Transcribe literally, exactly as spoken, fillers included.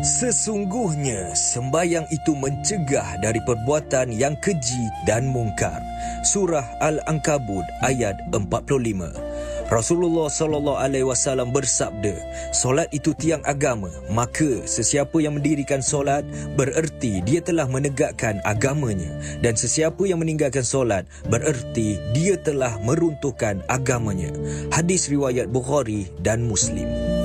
Sesungguhnya sembahyang itu mencegah dari perbuatan yang keji dan mungkar. Surah Al-Ankabut ayat empat puluh lima. Rasulullah sallallahu alaihi wasallam bersabda, solat itu tiang agama, maka sesiapa yang mendirikan solat bererti dia telah menegakkan agamanya, dan sesiapa yang meninggalkan solat bererti dia telah meruntuhkan agamanya. Hadis riwayat Bukhari dan Muslim.